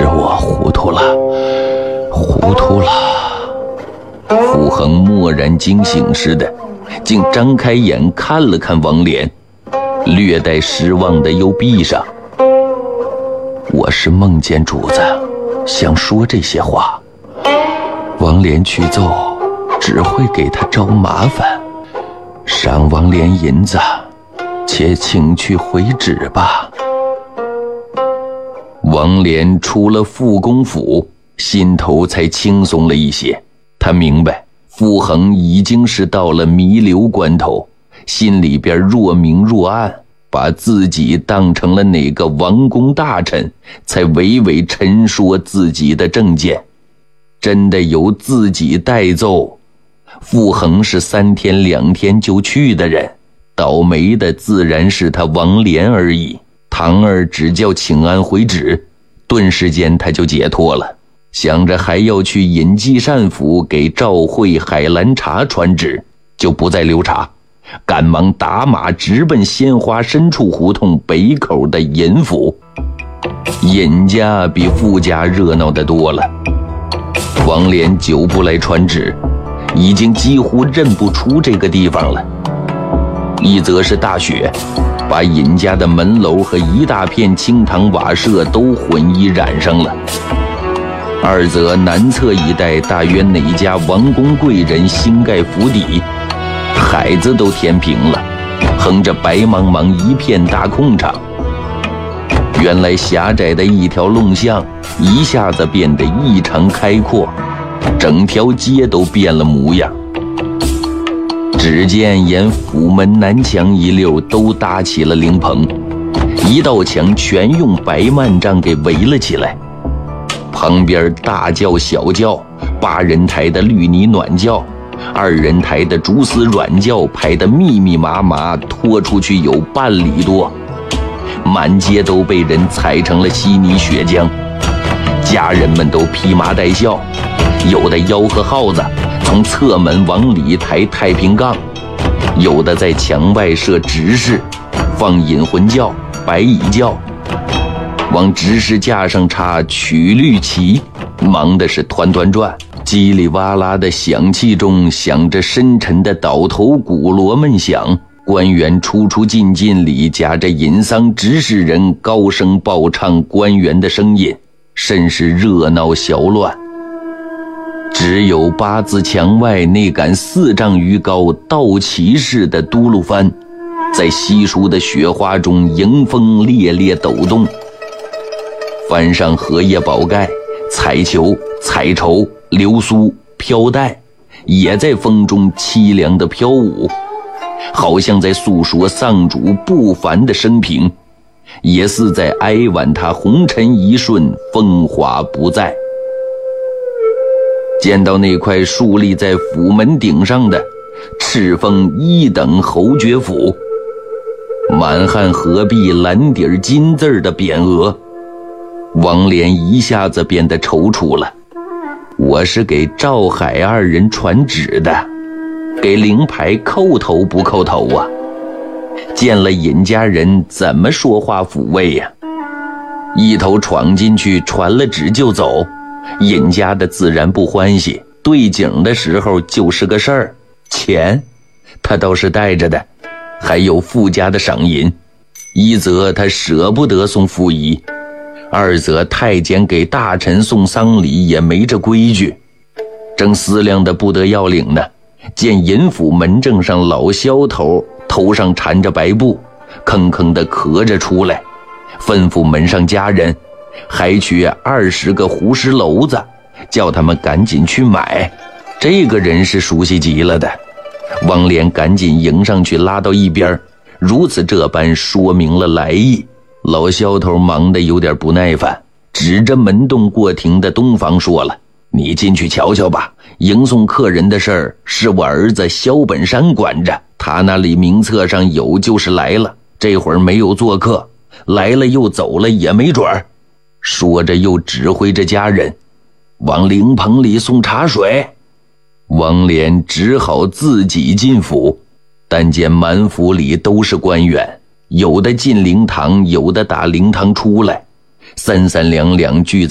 是我糊涂了。傅恒蓦然惊醒似的，竟张开眼看了看王莲，略带失望的又闭上。我是梦见主子想说这些话，王莲去奏只会给他招麻烦，赏王莲银子，且请去回旨吧。王莲出了傅公府，心头才轻松了一些。他明白傅恒已经是到了弥留关头，心里边若明若暗，把自己当成了哪个王公大臣，才娓娓陈说自己的政见。真的由自己代奏，傅恒是3天2天就去的人，倒霉的自然是他王莲而已。堂儿只叫请安回旨，顿时间他就解脱了，想着还要去尹继善府给赵惠、海兰察传旨，就不再留茶，赶忙打马直奔鲜花深处胡同北口的尹府。尹家比傅家热闹得多了，王莲久不来传旨，已经几乎认不出这个地方了。一则是大雪，把尹家的门楼和一大片青塘瓦舍都混一染上了；二则南侧一带大约哪家王公贵人新盖府邸，海子都填平了，横着白茫茫一片大空场。原来狭窄的一条弄巷一下子变得异常开阔，整条街都变了模样。只见沿府门南墙一溜都搭起了灵棚，一道墙全用白幔帐给围了起来，旁边大轿小轿，8人抬的绿泥暖轿，2人抬的竹丝软轿排得密密麻麻，拖出去有半里多，满街都被人踩成了稀泥血浆。家人们都披麻戴孝，有的吆喝号子，从侧门往里抬太平杠，有的在墙外设执事，放引魂轿、白蚁轿，往执事架上插曲绿旗，忙的是团团转，叽里哇啦的响气中响着深沉的倒头鼓锣闷响。官员出出进进里夹着引丧执事人高声报唱官员的声音，甚是热闹小乱。只有8字墙外那杆4丈余高倒旗式的嘟噜幡，在稀疏的雪花中迎风烈烈抖动，幡上荷叶宝盖、彩球、彩绸、流苏、飘带也在风中凄凉地飘舞，好像在诉说丧主不凡的生平，也似在哀婉他红尘一瞬风华不再。见到那块竖立在府门顶上的敕封1等侯爵府，满汉合璧蓝底金字的匾额，王莲一下子变得踌躇了。我是给赵海2人传旨的，给灵牌叩头不叩头啊？见了尹家人怎么说话抚慰呀？一头闯进去传了旨就走，尹家的自然不欢喜，对景的时候就是个事儿。钱他倒是带着的，还有傅家的赏银。一则他舍不得送傅仪，二则太监给大臣送丧礼也没这规矩。正思量的不得要领呢，见尹府门正上老萧头上缠着白布，吭吭地咳着出来，吩咐门上家人还缺20个胡石篓子，叫他们赶紧去买。这个人是熟悉极了的，王莲赶紧迎上去拉到一边，如此这般说明了来意。老萧头忙得有点不耐烦，指着门洞过庭的东房说了：“你进去瞧瞧吧，迎送客人的事儿是我儿子萧本山管着，他那里名册上有就是来了，这会儿没有做客，来了又走了也没准儿。”说着又指挥着家人往灵棚里送茶水。王莲只好自己进府，但见满府里都是官员，有的进灵堂，有的打灵堂出来，三三两两聚在